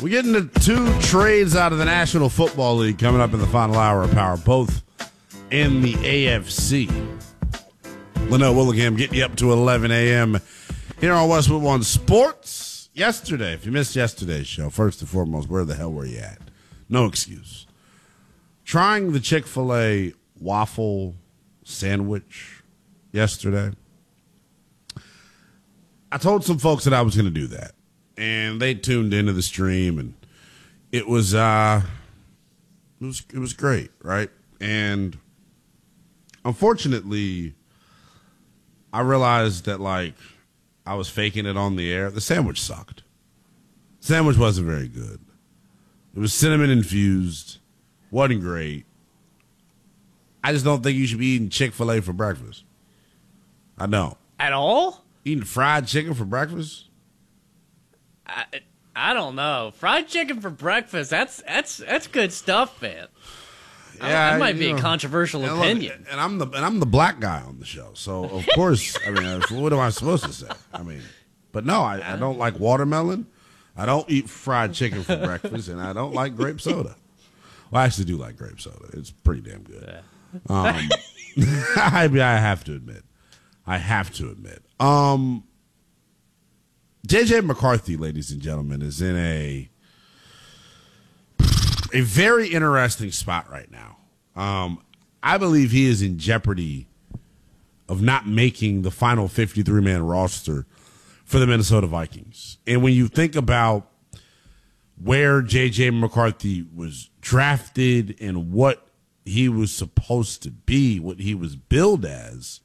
We're getting the two trades out of the National Football League coming up in the final hour of Power, both in the AFC. Linnell Willingham getting you up to 11 a.m. here on Westwood One Sports. Yesterday, if you missed yesterday's show, first and foremost, where the hell were you at? No excuse. Trying the Chick-fil-A waffle sandwich yesterday. I told some folks that I was going to do that, and they tuned into the stream, and it was great, right? And unfortunately, I realized that I was faking it on the air. The sandwich sucked. The sandwich wasn't very good. It was cinnamon infused, wasn't great. I just don't think you should be eating Chick-fil-A for breakfast. I don't. At all? Eating fried chicken for breakfast? I don't know. Fried chicken for breakfast, that's good stuff, man. Yeah, that might be a controversial opinion. And I'm the black guy on the show, so of course, I mean, what am I supposed to say? I mean, but no, I don't like watermelon. I don't eat fried chicken for breakfast, and I don't like grape soda. Well, I actually do like grape soda. It's pretty damn good. I have to admit. J.J. McCarthy, ladies and gentlemen, is in a very interesting spot right now. I believe he is in jeopardy of not making the final 53-man roster for the Minnesota Vikings. And when you think about where J.J. McCarthy was drafted and what he was supposed to be, what he was billed as,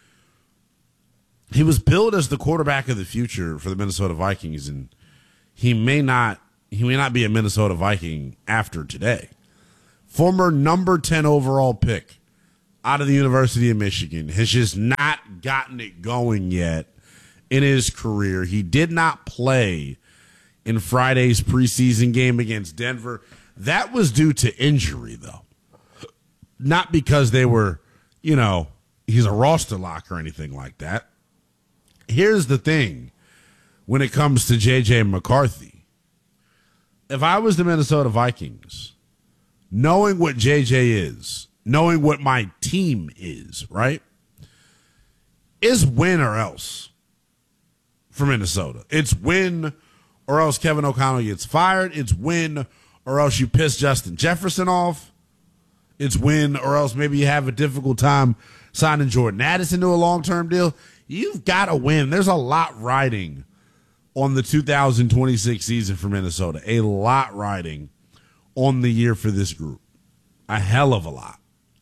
he was billed as the quarterback of the future for the Minnesota Vikings, and he may not be a Minnesota Viking after today. Former number 10 overall pick out of the University of Michigan has just not gotten it going yet in his career. He did not play in Friday's preseason game against Denver. That was due to injury, though. Not because they were, he's a roster lock or anything like that. Here's the thing when it comes to J.J. McCarthy. If I was the Minnesota Vikings, knowing what J.J. is, knowing what my team is, right, is win or else for Minnesota. It's win or else Kevin O'Connell gets fired. It's win or else you piss Justin Jefferson off. It's win or else maybe you have a difficult time signing Jordan Addison to a long-term deal. You've got to win. There's a lot riding on the 2026 season for Minnesota. A lot riding on the year for this group. A hell of a lot.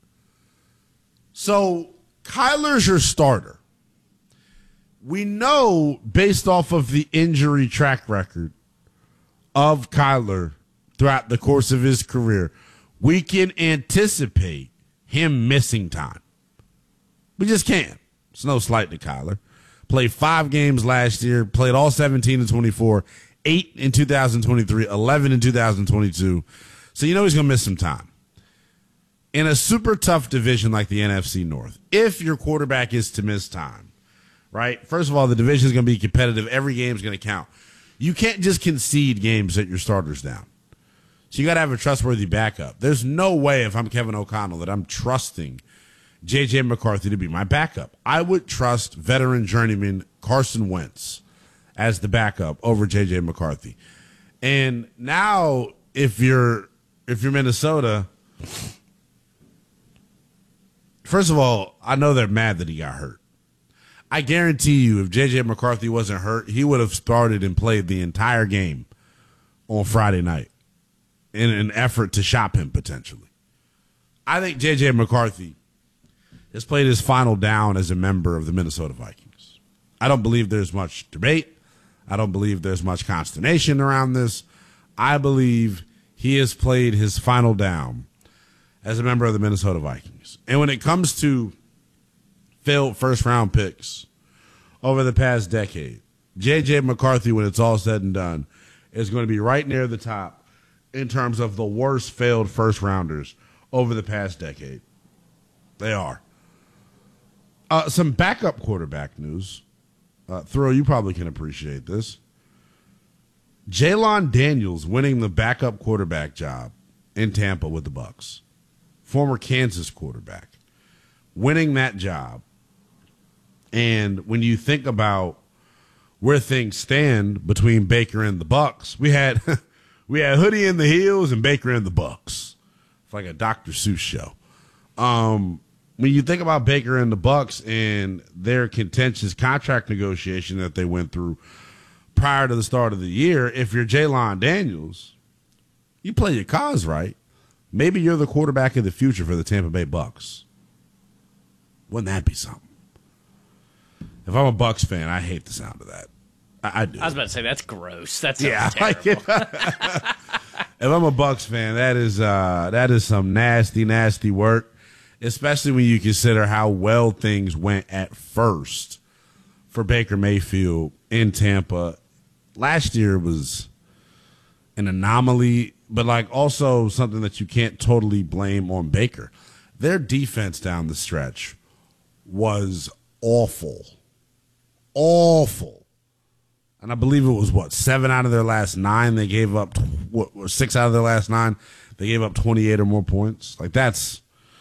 So, Kyler's your starter. We know, based off of the injury track record of Kyler throughout the course of his career, we can anticipate him missing time. We just can't. It's no slight to Kyler. Played 5 games last year, played all 17 and 24, 8 in 2023, 11 in 2022. So you know he's going to miss some time. In a super tough division like the NFC North, if your quarterback is to miss time, right? First of all, the division is going to be competitive. Every game is going to count. You can't just concede games that your starter's down. So you got to have a trustworthy backup. There's no way, if I'm Kevin O'Connell, that I'm trusting J.J. McCarthy to be my backup. I would trust veteran journeyman Carson Wentz as the backup over J.J. McCarthy. And now, if you're Minnesota, first of all, I know they're mad that he got hurt. I guarantee you, if J.J. McCarthy wasn't hurt, he would have started and played the entire game on Friday night in an effort to shop him potentially. I think J.J. McCarthy has played his final down as a member of the Minnesota Vikings. I don't believe there's much debate. I don't believe there's much consternation around this. I believe he has played his final down as a member of the Minnesota Vikings. And when it comes to failed first-round picks over the past decade, J.J. McCarthy, when it's all said and done, is going to be right near the top in terms of the worst failed first-rounders over the past decade. They are. Some backup quarterback news. Throw, you probably can appreciate this. Jalon Daniels winning the backup quarterback job in Tampa with the Bucs, former Kansas quarterback, winning that job. And when you think about where things stand between Baker and the Bucs, we had Hoodie in the Heels and Baker in the Bucs. It's like a Dr. Seuss show. When you think about Baker and the Bucs and their contentious contract negotiation that they went through prior to the start of the year, if you're Jalon Daniels, you play your cards right. Maybe you're the quarterback of the future for the Tampa Bay Bucs. Wouldn't that be something? If I'm a Bucs fan, I hate the sound of that. I do. I was about to say, that's gross. That's terrible. If I'm a Bucs fan, that is some nasty, nasty work, especially when you consider how well things went at first for Baker Mayfield in Tampa. Last year was an anomaly, but also something that you can't totally blame on Baker. Their defense down the stretch was awful. Awful. And I believe it was, 7 out of their last 9. They gave up, 6 out of their last 9. They gave up 28 or more points. That's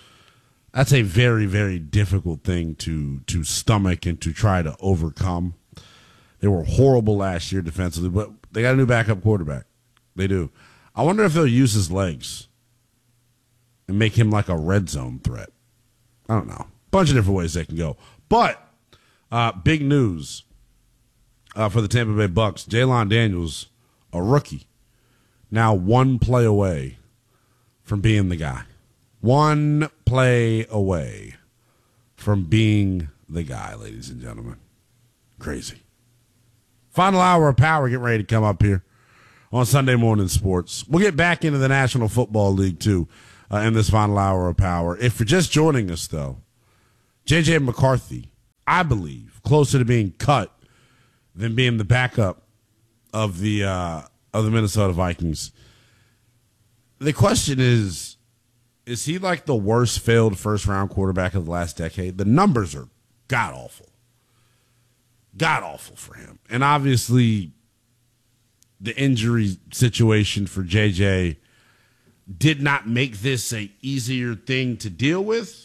a very, very difficult thing to stomach and to try to overcome. They were horrible last year defensively, but they got a new backup quarterback. They do. I wonder if they'll use his legs and make him like a red zone threat. I don't know. Bunch of different ways they can go. But big news for the Tampa Bay Bucs. Jalon Daniels, a rookie, now 1 play away from being the guy. 1 play away from being the guy, ladies and gentlemen. Crazy. Final hour of power getting ready to come up here on Sunday Morning Sports. We'll get back into the National Football League, too, in this final hour of power. If you're just joining us, though, J.J. McCarthy, I believe, closer to being cut than being the backup of the Minnesota Vikings. The question is he like the worst failed first-round quarterback of the last decade? The numbers are god-awful. God-awful for him. And obviously, the injury situation for JJ did not make this an easier thing to deal with,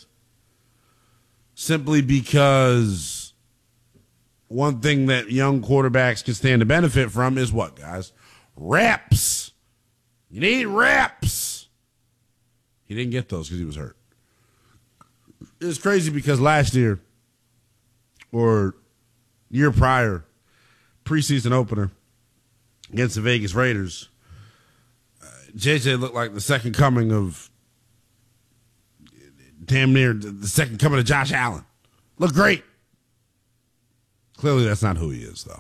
simply because one thing that young quarterbacks can stand to benefit from is what, guys? Reps. You need reps. He didn't get those because he was hurt. It was crazy because last year, or year prior, preseason opener against the Vegas Raiders, JJ looked like the second coming of, damn near the second coming of Josh Allen. Looked great. Clearly that's not who he is, though.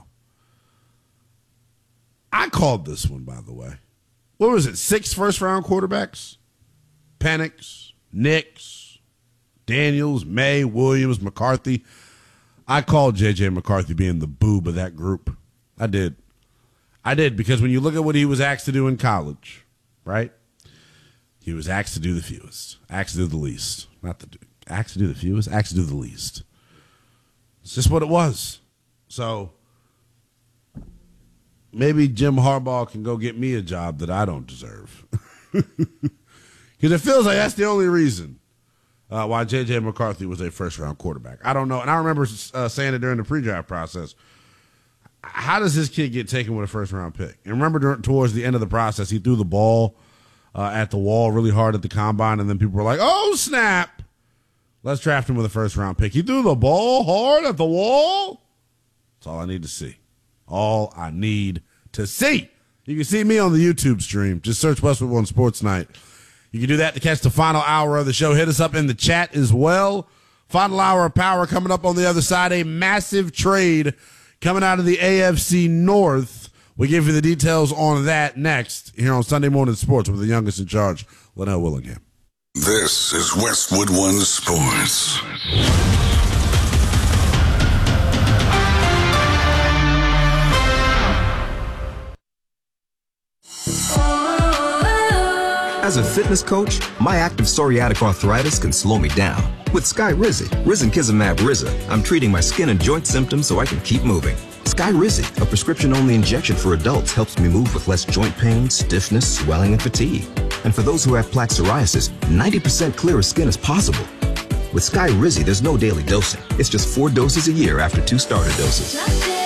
I called this one, by the way. What was it, 6 first-round quarterbacks? Penix, Nix, Daniels, May, Williams, McCarthy. I called J.J. McCarthy being the boob of that group. I did because when you look at what he was asked to do in college, right? He was asked to do the fewest, asked to do the least. Asked to do the fewest, asked to do the least. It's just what it was. So maybe Jim Harbaugh can go get me a job that I don't deserve. Because it feels like that's the only reason why J.J. McCarthy was a first-round quarterback. I don't know. And I remember saying it during the pre-draft process. How does this kid get taken with a first-round pick? And remember towards the end of the process, he threw the ball at the wall really hard at the combine, and then people were like, oh, snap. Let's draft him with a first-round pick. He threw the ball hard at the wall? That's all I need to see. All I need to see. You can see me on the YouTube stream. Just search Westwood One Sports Night. You can do that to catch the final hour of the show. Hit us up in the chat as well. Final hour of power coming up on the other side. A massive trade coming out of the AFC North. We give you the details on that next here on Sunday Morning Sports with the youngest in charge, Linnell Willingham. This is Westwood One Sports. As a fitness coach, my active psoriatic arthritis can slow me down. With Skyrizi, risankizumab Riza, I'm treating my skin and joint symptoms so I can keep moving. Skyrizi, a prescription-only injection for adults, helps me move with less joint pain, stiffness, swelling, and fatigue. And for those who have plaque psoriasis, 90% clearer skin is possible. With Skyrizi, there's no daily dosing. It's just 4 doses a year after 2 starter doses.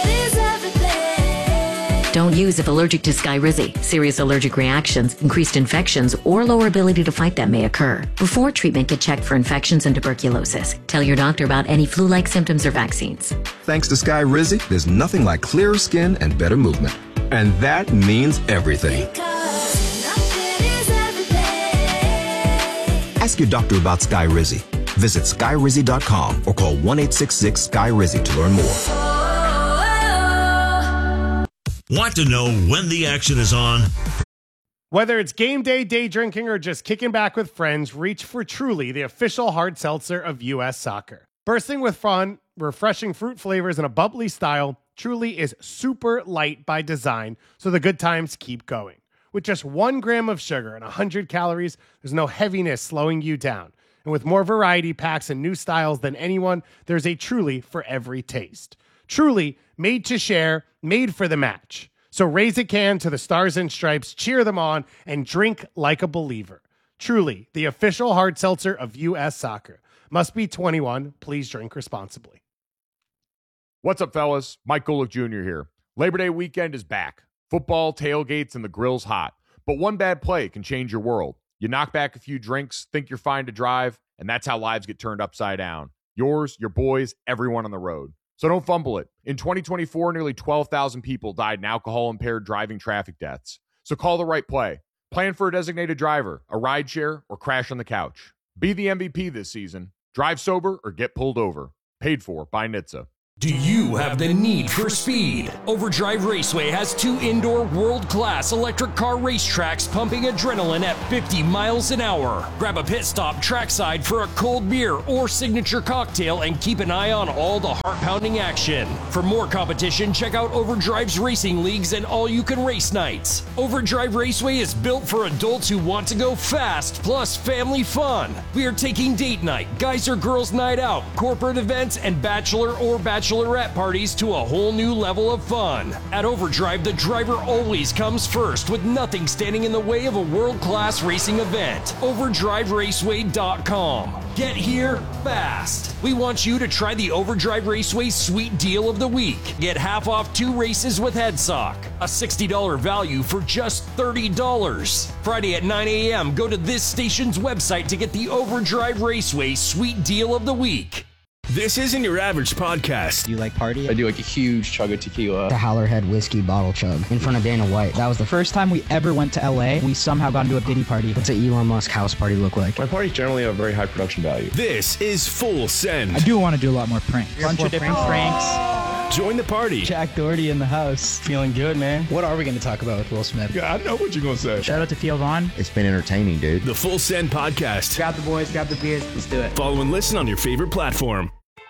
Don't use if allergic to Skyrizi. Serious allergic reactions, increased infections, or lower ability to fight them may occur. Before treatment, get checked for infections and tuberculosis. Tell your doctor about any flu-like symptoms or vaccines. Thanks to Skyrizi, there's nothing like clearer skin and better movement. And that means everything. Ask your doctor about Skyrizi. Visit Skyrizi.com or call 1-866-SKY-RIZI to learn more. Want to know when the action is on? Whether it's game day, day drinking, or just kicking back with friends, reach for Truly, the official hard seltzer of U.S. Soccer. Bursting with fun, refreshing fruit flavors, and a bubbly style, Truly is super light by design, so the good times keep going. With just 1 gram of sugar and 100 calories, there's no heaviness slowing you down. And with more variety packs and new styles than anyone, there's a Truly for every taste. Truly, made to share, made for the match. So raise a can to the Stars and Stripes, cheer them on, and drink like a believer. Truly, the official hard seltzer of U.S. Soccer. Must be 21. Please drink responsibly. What's up, fellas? Mike Golick Jr. here. Labor Day weekend is back. Football, tailgates, and the grill's hot. But one bad play can change your world. You knock back a few drinks, think you're fine to drive, and that's how lives get turned upside down. Yours, your boys, everyone on the road. So don't fumble it. In 2024, nearly 12,000 people died in alcohol-impaired driving traffic deaths. So call the right play. Plan for a designated driver, a rideshare, or crash on the couch. Be the MVP this season. Drive sober or get pulled over. Paid for by NHTSA. Do you have the need for speed? Overdrive Raceway has 2 indoor world-class electric car racetracks pumping adrenaline at 50 miles an hour. Grab a pit stop trackside for a cold beer or signature cocktail and keep an eye on all the heart-pounding action. For more competition, check out Overdrive's racing leagues and all-you-can-race nights. Overdrive Raceway is built for adults who want to go fast, plus family fun. We are taking date night, guys or girls night out, corporate events, and bachelor or bachelorette parties to a whole new level of fun. At Overdrive, the driver always comes first, with nothing standing in the way of a world-class racing event. OverdriveRaceway.com. Get here fast. We want you to try the Overdrive Raceway Sweet Deal of the Week. Get half off 2 races with HeadSock. A $60 value for just $30. Friday at 9 a.m., go to this station's website to get the Overdrive Raceway Sweet Deal of the Week. This isn't your average podcast. Do you like party? I do like a huge chug of tequila. The Howlerhead whiskey bottle chug in front of Dana White. That was the first time we ever went to LA. We somehow got into a Diddy party. What's an Elon Musk house party look like? My parties generally have very high production value. This is Full Send. I do want to do a lot more pranks. Bunch of different pranks. Join the party. Jack Doherty in the house. Feeling good, man. What are we going to talk about with Will Smith? Yeah, I know what you're going to say. Shout out to Theo Vaughn. It's been entertaining, dude. The Full Send podcast. Grab the boys, grab the beers. Let's do it. Follow and listen on your favorite platform.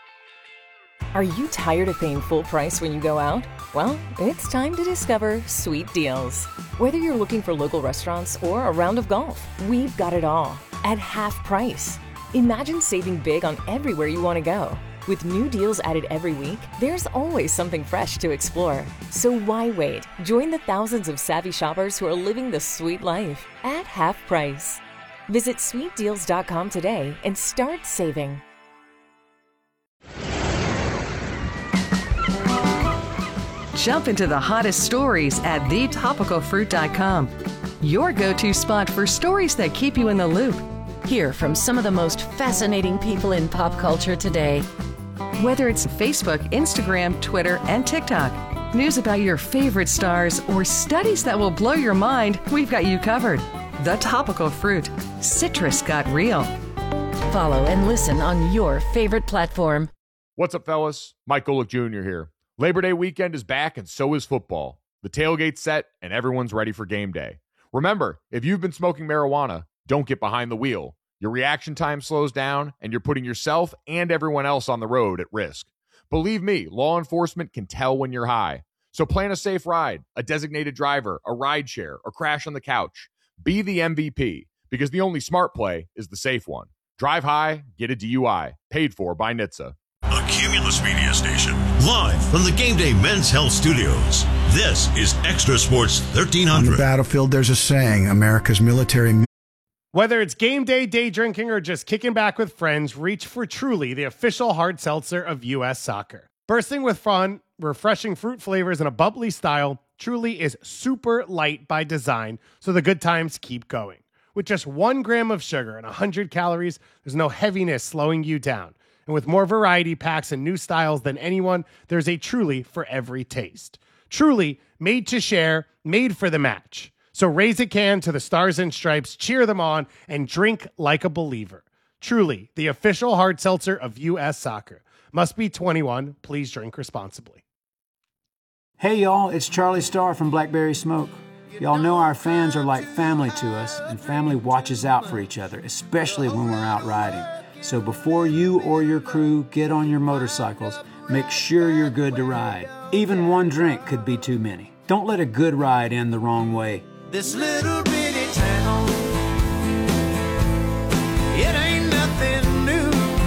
Are you tired of paying full price when you go out? Well, it's time to discover Sweet Deals. Whether you're looking for local restaurants or a round of golf, we've got it all at half price. Imagine saving big on everywhere you want to go. With new deals added every week, there's always something fresh to explore. So why wait? Join the thousands of savvy shoppers who are living the sweet life at half price. Visit sweetdeals.com today and start saving. Jump into the hottest stories at thetopicalfruit.com. Your go-to spot for stories that keep you in the loop. Hear from some of the most fascinating people in pop culture today. Whether it's Facebook, Instagram, Twitter, and TikTok, news about your favorite stars, or studies that will blow your mind, we've got you covered. The Topical Fruit. Citrus got real. Follow and listen on your favorite platform. What's up, fellas? Mike Golick Jr. here. Labor Day weekend is back, and so is football. The tailgate's set, and everyone's ready for game day. Remember, if you've been smoking marijuana, don't get behind the wheel. Your reaction time slows down, and you're putting yourself and everyone else on the road at risk. Believe me, law enforcement can tell when you're high. So plan a safe ride, a designated driver, a rideshare, or crash on the couch. Be the MVP, because the only smart play is the safe one. Drive high, get a DUI. Paid for by NHTSA. Cumulus Media Station. Live from the Game Day Men's Health Studios. This is Extra Sports 1300. On the battlefield, there's a saying, America's military... Whether it's game day, day drinking, or just kicking back with friends, reach for Truly, the official hard seltzer of U.S. Soccer. Bursting with fun, refreshing fruit flavors, and a bubbly style, Truly is super light by design, so the good times keep going. With just 1 gram of sugar and 100 calories, there's no heaviness slowing you down. And with more variety packs and new styles than anyone, there's a Truly for every taste. Truly, made to share, made for the match. So raise a can to the Stars and Stripes, cheer them on, and drink like a believer. Truly, the official hard seltzer of U.S. Soccer. Must be 21. Please drink responsibly. Hey, y'all, it's Charlie Starr from Blackberry Smoke. Y'all know our fans are like family to us, and family watches out for each other, especially when we're out riding. So before you or your crew get on your motorcycles, make sure you're good to ride. Even one drink could be too many. Don't let a good ride end the wrong way. This little bitty town, it ain't nothing new.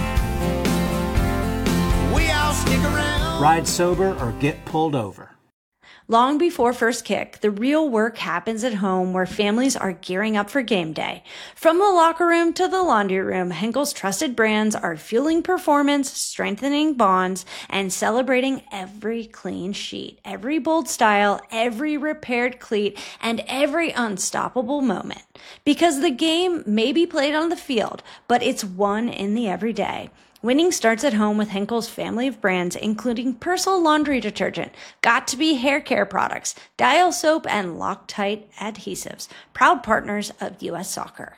We all stick around. Ride sober or get pulled over. Long before first kick, the real work happens at home where families are gearing up for game day. From the locker room to the laundry room, Henkel's trusted brands are fueling performance, strengthening bonds, and celebrating every clean sheet, every bold style, every repaired cleat, and every unstoppable moment. Because the game may be played on the field, but it's won in the everyday. Winning starts at home with Henkel's family of brands, including Persil laundry detergent, Got2b hair care products, Dial soap, and Loctite adhesives. Proud partners of U.S. Soccer.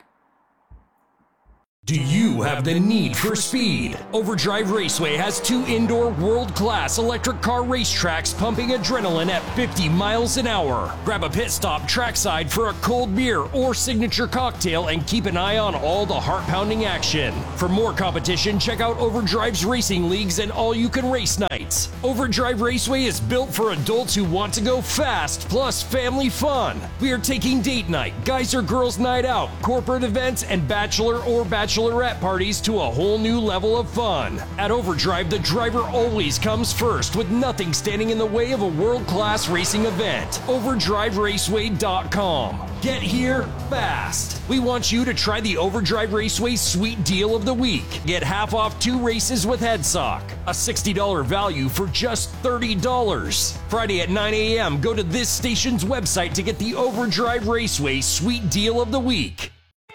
Do you have the need for speed? Overdrive Raceway has 2 indoor world-class electric car racetracks pumping adrenaline at 50 miles an hour. Grab a pit stop trackside for a cold beer or signature cocktail and keep an eye on all the heart-pounding action. For more competition, check out Overdrive's racing leagues and all-you-can-race nights. Overdrive Raceway is built for adults who want to go fast, plus family fun. We are taking date night, guys or girls night out, corporate events, and bachelor or bachelorette parties to a whole new level of fun. At Overdrive, the driver always comes first, with nothing standing in the way of a world-class racing event. OverdriveRaceway.com. Get here fast. We want you to try the Overdrive Raceway Sweet Deal of the Week. Get half off 2 races with HeadSock. A $60 value for just $30. Friday at 9 a.m., go to this station's website to get the Overdrive Raceway Sweet Deal of the Week.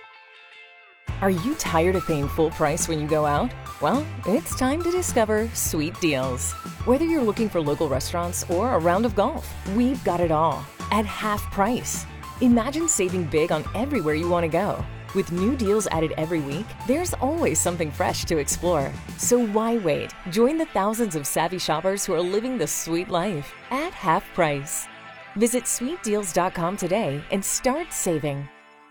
Are you tired of paying full price when you go out? Well, it's time to discover Sweet Deals. Whether you're looking for local restaurants or a round of golf, we've got it all at half price. Imagine saving big on everywhere you want to go. With new deals added every week, there's always something fresh to explore. So why wait? Join the thousands of savvy shoppers who are living the sweet life at half price. Visit sweetdeals.com today and start saving.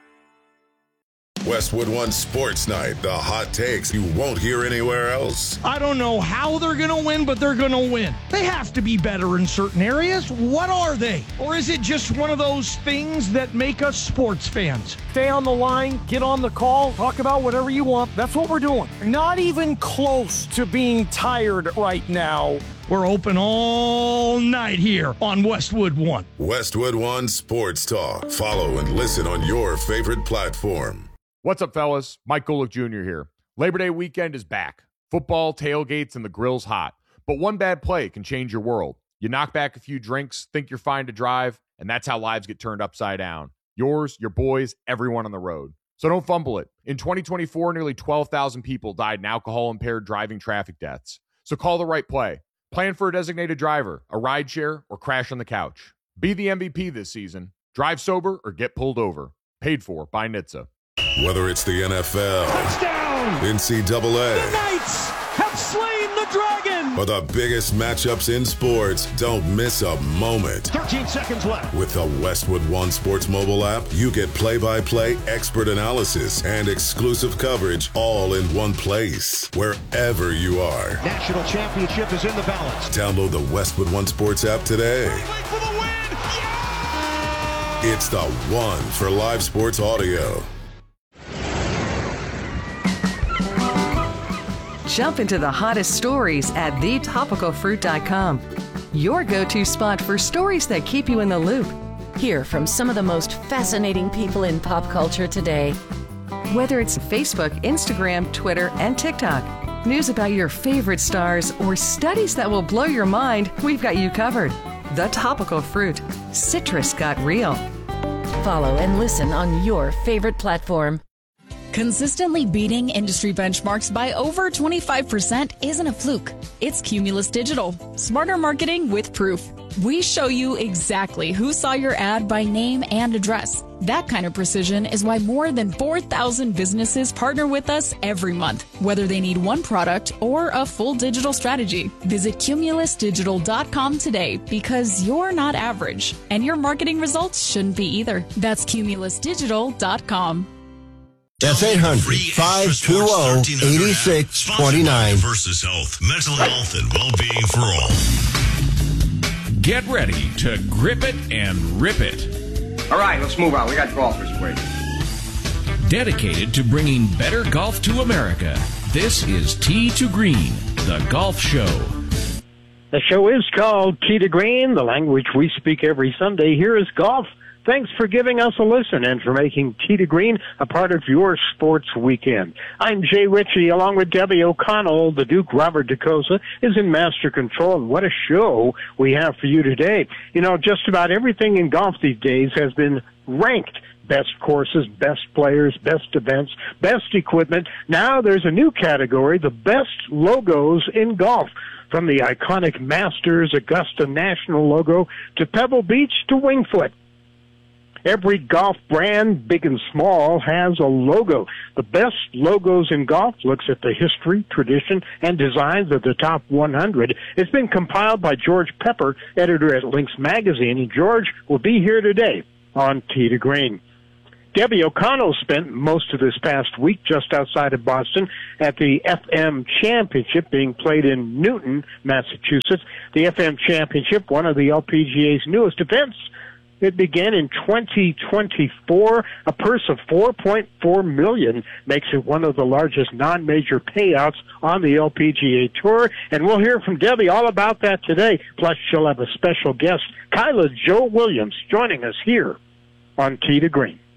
Westwood One Sports Night, the hot takes you won't hear anywhere else. I don't know how they're going to win, but they're going to win. They have to be better in certain areas. What are they? Or is it just one of those things that make us sports fans? Stay on the line, get on the call, talk about whatever you want. That's what we're doing. Not even close to being tired right now. We're open all night here on Westwood One. Westwood One Sports Talk. Follow and listen on your favorite platform. What's up, fellas? Mike Golick Jr. here. Labor Day weekend is back. Football, tailgates, and the grill's hot. But one bad play can change your world. You knock back a few drinks, think you're fine to drive, and that's how lives get turned upside down. Yours, your boys, everyone on the road. So don't fumble it. In 2024, nearly 12,000 people died in alcohol-impaired driving traffic deaths. So call the right play. Plan for a designated driver, a rideshare, or crash on the couch. Be the MVP this season. Drive sober or get pulled over. Paid for by NHTSA. Whether it's the NFL, touchdown, NCAA, the Knights have slain the dragon, or the biggest matchups in sports, don't miss a moment. 13 seconds left. With the Westwood One Sports mobile app, you get play-by-play expert analysis and exclusive coverage all in one place, wherever you are. National championship is in the balance. Download the Westwood One Sports app today. For the win. Yeah! It's the one for live sports audio. Jump into the hottest stories at thetopicalfruit.com. Your go-to spot for stories that keep you in the loop. Hear from some of the most fascinating people in pop culture today. Whether it's Facebook, Instagram, Twitter, and TikTok, news about your favorite stars, or studies that will blow your mind, we've got you covered. The Topical Fruit. Citrus got real. Follow and listen on your favorite platform. Consistently beating industry benchmarks by over 25% isn't a fluke. It's Cumulus Digital. Smarter marketing with proof. We show you exactly who saw your ad by name and address. That kind of precision is why more than 4,000 businesses partner with us every month, whether they need one product or a full digital strategy. Visit cumulusdigital.com today because you're not average, and your marketing results shouldn't be either. That's cumulusdigital.com. F800-520-8629. Versus Health, mental health, and well-being for all. Get ready to grip it and rip it. All right, let's move on. We got golfers waiting. Dedicated to bringing better golf to America, this is Tee to Green, the golf show. The show is called Tee to Green, the language we speak every Sunday. Here is golf. Thanks for giving us a listen and for making Tee to Green a part of your sports weekend. I'm Jay Ritchie, along with Debbie O'Connell. The Duke, Robert DeCosa, is in master control, and what a show we have for you today. You know, just about everything in golf these days has been ranked. Best courses, best players, best events, best equipment. Now there's a new category, the best logos in golf. From the iconic Masters Augusta National logo to Pebble Beach to Wingfoot. Every golf brand, big and small, has a logo. The best logos in golf looks at the history, tradition, and designs of the top 100. It's been compiled by George Pepper, editor at Links Magazine, and George will be here today on Tee to Green. Debbie O'Connell spent most of this past week just outside of Boston at the FM Championship being played in Newton, Massachusetts. The FM Championship, one of the LPGA's newest events. It began in 2024. A purse of $4.4 million makes it one of the largest non-major payouts on the LPGA Tour. And we'll hear from Debbie all about that today. Plus, she'll have a special guest, Kyla Jo Williams, joining us here on Tee to Green.